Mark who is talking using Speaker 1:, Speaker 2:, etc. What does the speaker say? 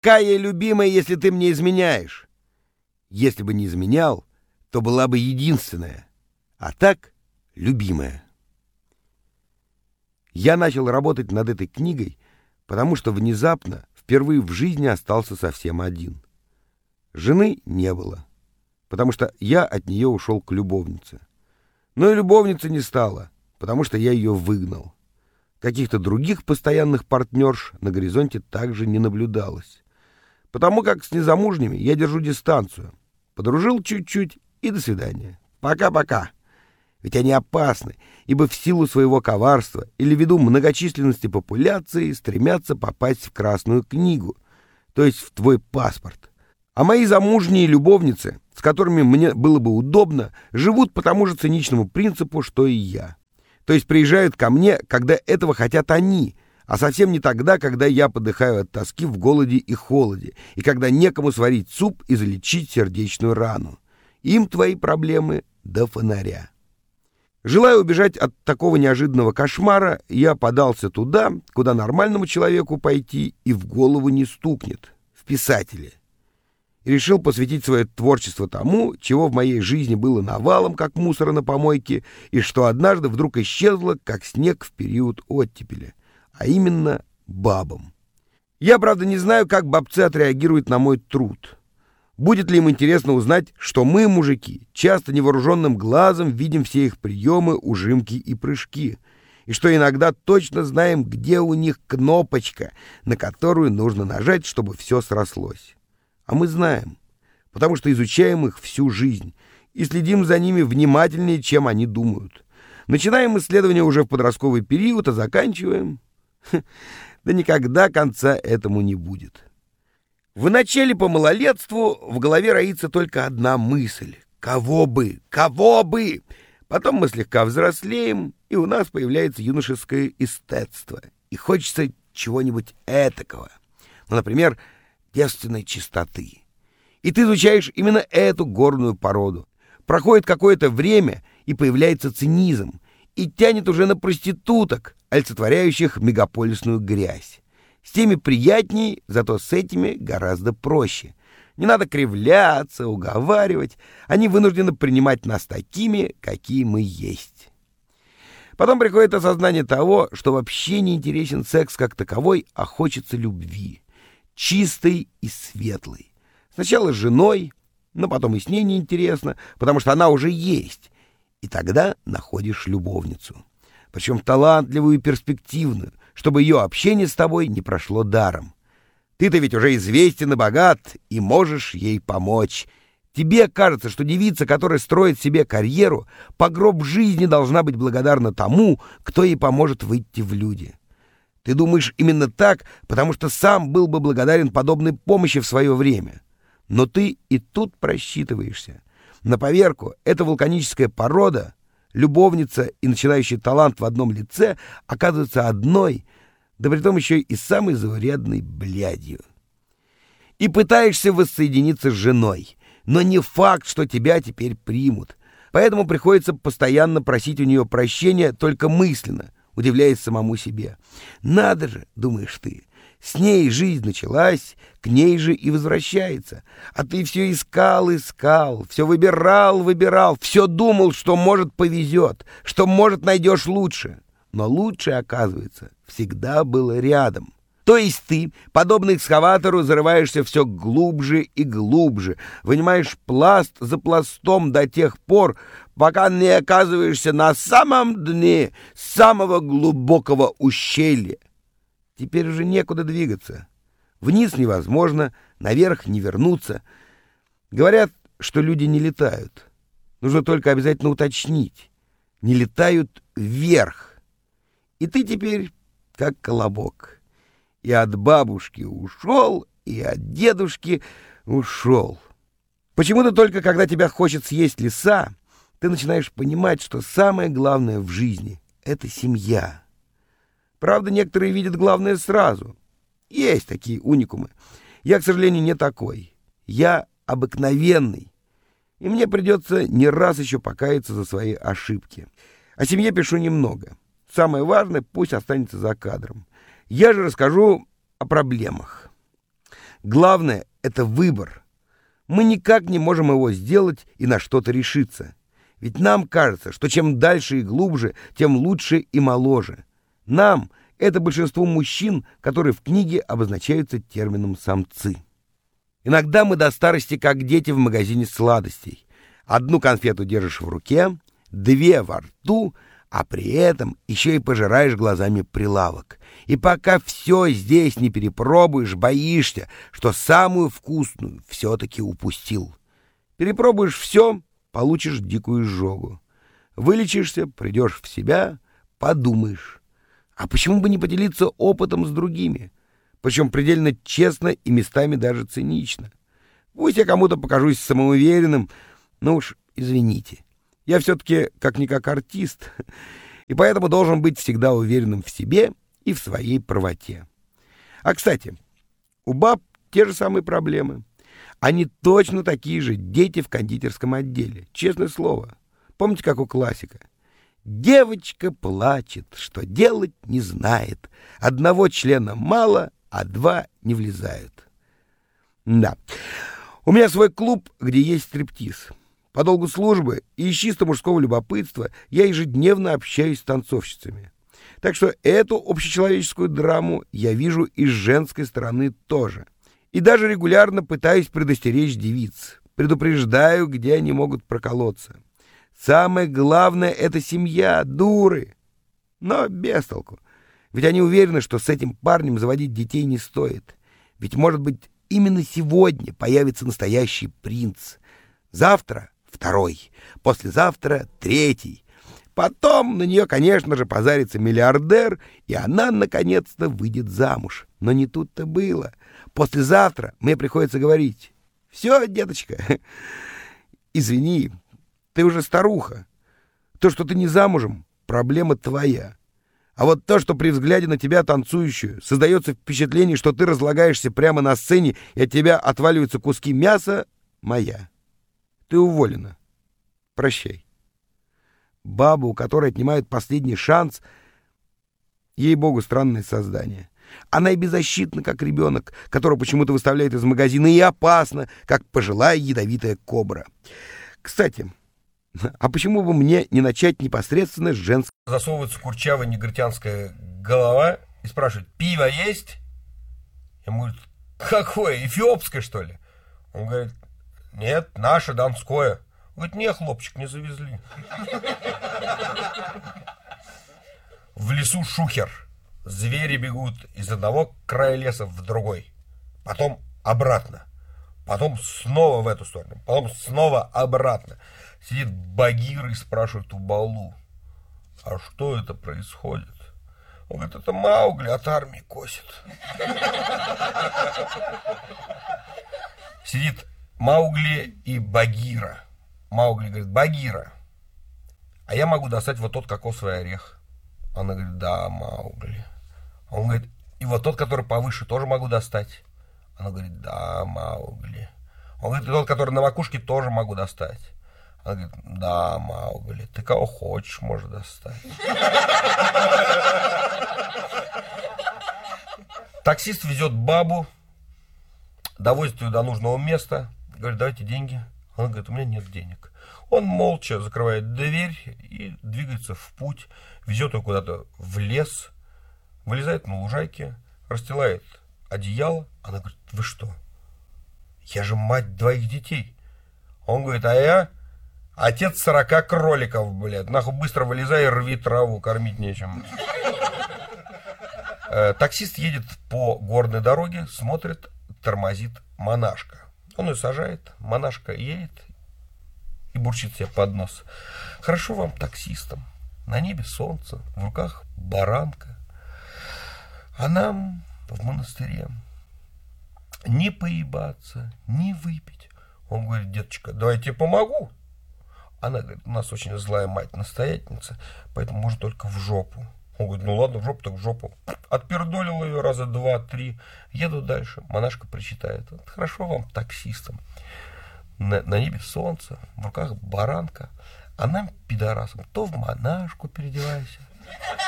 Speaker 1: Какая любимая, если ты мне изменяешь? Если бы не изменял, то была бы единственная, а так любимая. Я начал работать над этой книгой, потому что внезапно, впервые в жизни остался совсем один. Жены не было, потому что я от нее ушел к любовнице. Но и любовницы не стало, потому что я ее выгнал. Каких-то других постоянных партнерш на горизонте также не наблюдалось. Потому как с незамужними я держу дистанцию. Подружил чуть-чуть и до свидания. Пока-пока. Ведь они опасны, ибо в силу своего коварства или ввиду многочисленности популяции стремятся попасть в Красную книгу, то есть в твой паспорт. А мои замужние любовницы, с которыми мне было бы удобно, живут по тому же циничному принципу, что и я. То есть приезжают ко мне, когда этого хотят они, а совсем не тогда, когда я подыхаю от тоски в голоде и холоде, и когда некому сварить суп и залечить сердечную рану. Им твои проблемы до фонаря. Желая убежать от такого неожиданного кошмара, я подался туда, куда нормальному человеку пойти и в голову не стукнет, в писатели. И решил посвятить свое творчество тому, чего в моей жизни было навалом, как мусора на помойке, и что однажды вдруг исчезло, как снег в период оттепели, а именно бабам. Я, правда, не знаю, как бабцы отреагируют на мой труд. Будет ли им интересно узнать, что мы, мужики, часто невооруженным глазом видим все их приемы, ужимки и прыжки, и что иногда точно знаем, где у них кнопочка, на которую нужно нажать, чтобы все срослось. А мы знаем, потому что изучаем их всю жизнь и следим за ними внимательнее, чем они думают. Начинаем исследование уже в подростковый период, а заканчиваем... Да никогда конца этому не будет. В начале по малолетству в голове роится только одна мысль. Кого бы? Кого бы? Потом мы слегка взрослеем, и у нас появляется юношеское эстетство. И хочется чего-нибудь этакого. Ну, например, девственной чистоты. И ты изучаешь именно эту горную породу. Проходит какое-то время, и появляется цинизм. И тянет уже на проституток, олицетворяющих мегаполисную грязь. С теми приятней, зато с этими гораздо проще. Не надо кривляться, уговаривать. Они вынуждены принимать нас такими, какие мы есть. Потом приходит осознание того, что вообще не интересен секс как таковой, а хочется любви. Чистой и светлой. Сначала с женой, но потом и с ней неинтересно, потому что она уже есть. И тогда находишь любовницу. Причем талантливую и перспективную, чтобы ее общение с тобой не прошло даром. Ты-то ведь уже известен и богат, и можешь ей помочь. Тебе кажется, что девица, которая строит себе карьеру, по гроб жизни должна быть благодарна тому, кто ей поможет выйти в люди. Ты думаешь именно так, потому что сам был бы благодарен подобной помощи в свое время. Но ты и тут просчитываешься. На поверку, эта вулканическая порода, любовница и начинающий талант в одном лице, оказывается одной, да притом еще и самой заурядной блядью. И пытаешься воссоединиться с женой, но не факт, что тебя теперь примут. Поэтому приходится постоянно просить у нее прощения только мысленно, удивляясь самому себе. Надо же, думаешь ты, с ней жизнь началась, к ней же и возвращается. А ты все искал, все выбирал, все думал, что, может, повезет, что, может, найдешь лучше. Но лучше, оказывается, всегда было рядом. То есть ты, подобно экскаватору, зарываешься все глубже и глубже, вынимаешь пласт за пластом до тех пор, пока не оказываешься на самом дне самого глубокого ущелья. Теперь уже некуда двигаться. Вниз невозможно, наверх не вернуться. Говорят, что люди не летают. Нужно только обязательно уточнить. Не летают вверх. И ты теперь как колобок. И от бабушки ушел, и от дедушки ушел. Почему-то только когда тебя хочет съесть лиса, ты начинаешь понимать, что самое главное в жизни — это семья. Правда, некоторые видят главное сразу. Есть такие уникумы. Я, к сожалению, не такой. Я обыкновенный. И мне придется не раз еще покаяться за свои ошибки. О семье пишу немного. Самое важное пусть останется за кадром. Я же расскажу о проблемах. Главное — это выбор. Мы никак не можем его сделать и на что-то решиться. Ведь нам кажется, что чем дальше и глубже, тем лучше и моложе. Нам — это большинство мужчин, которые в книге обозначаются термином «самцы». Иногда мы до старости как дети в магазине сладостей. Одну конфету держишь в руке, две во рту, а при этом еще и пожираешь глазами прилавок. И пока все здесь не перепробуешь, боишься, что самую вкусную все-таки упустил. Перепробуешь все — получишь дикую изжогу. Вылечишься, придешь в себя, подумаешь. А почему бы не поделиться опытом с другими? Причем предельно честно и местами даже цинично. Пусть я кому-то покажусь самоуверенным, но уж извините. Я все-таки как-никак артист, и поэтому должен быть всегда уверенным в себе и в своей правоте. А, кстати, у баб те же самые проблемы. Они точно такие же дети в кондитерском отделе, честное слово. Помните, как у классика? Девочка плачет, что делать не знает. Одного члена мало, а два не влезают. Да. У меня свой клуб, где есть стриптиз. По долгу службы и из чисто мужского любопытства я ежедневно общаюсь с танцовщицами. Так что эту общечеловеческую драму я вижу и с женской стороны тоже. И даже регулярно пытаюсь предостеречь девиц. Предупреждаю, где они могут проколоться. Самое главное — это семья, дуры. Но без толку. Ведь они уверены, что с этим парнем заводить детей не стоит. Ведь, может быть, именно сегодня появится настоящий принц. Завтра — второй, послезавтра — третий. Потом на нее, конечно же, позарится миллиардер, и она наконец-то выйдет замуж. Но не тут-то было. Послезавтра мне приходится говорить: «Все, деточка, извини, ты уже старуха. То, что ты не замужем, проблема твоя. А вот то, что при взгляде на тебя танцующую создается впечатление, что ты разлагаешься прямо на сцене и от тебя отваливаются куски мяса, моя. Ты уволена. Прощай». Баба, у которой отнимают последний шанс, ей-богу, странное создание. Она и беззащитна, как ребенок, которого почему-то выставляют из магазина, и опасна, как пожилая ядовитая кобра. Кстати, а почему бы мне не начать непосредственно с женского? Засовывается курчавая негритянская голова и спрашивает: «Пиво есть?» Ему говорит: «Какое, эфиопское, что ли?» Он говорит: «Нет, наше, донское». Говорит: «Не, хлопчик, не завезли». В лесу шухер. Звери бегут из одного края леса в другой. Потом обратно. Потом снова в эту сторону. Потом снова обратно. Сидит Багира и спрашивает у Балу: «А что это происходит?» Он говорит: «Это Маугли от армии косит». Сидит Маугли и Багира. Маугли говорит: «Багира, а я могу достать вот тот кокосовый орех». Она говорит: «Да, Маугли». Он говорит: «И вот тот, который повыше, тоже могу достать». Она говорит: «Да, Маугли». Он говорит: «И тот, который на макушке, тоже могу достать». Она говорит: «Да, Маугли, ты кого хочешь, можешь достать». Таксист везет бабу, довозит ее до нужного места, говорит: «Давайте деньги». Она говорит: «У меня нет денег». Он молча закрывает дверь и двигается в путь, везет ее куда-то в лес, вылезает на лужайке, расстилает одеяло. Она говорит: «Вы что? Я же мать двоих детей». Он говорит: «А я отец 40 кроликов, блядь. Нахуй быстро вылезай и рви траву, кормить нечем». Таксист едет по горной дороге, смотрит, тормозит монашка. Он ее сажает, монашка едет и бурчит себе под нос: «Хорошо вам, таксистам. На небе солнце, в руках баранка. А нам в монастыре не поебаться, не выпить». Он говорит: «Деточка, давай я тебе помогу». Она говорит: «У нас очень злая мать-настоятельница, поэтому может только в жопу». Он говорит: «Ну ладно, в жопу так в жопу». Отпердолил ее раза 2-3. Еду дальше. Монашка причитает: «Хорошо вам, таксистам. На небе солнце, в руках баранка, а нам, пидорасам, то в монашку переодевайся,